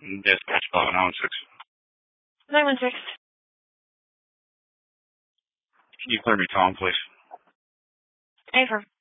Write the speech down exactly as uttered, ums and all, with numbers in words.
Dispatch call nine one six. nine one six. Can you clear me Tom, please? Affirm.